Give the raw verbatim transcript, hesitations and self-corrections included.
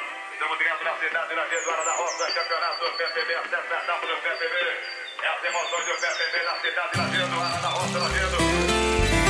Estamos dentro da cidade da Gesuara da Roça, campeonato do P P B, acesso da etapa do P P B. Essa emoção do P P B na cidade da Gesuara da Roça, da Gesuara.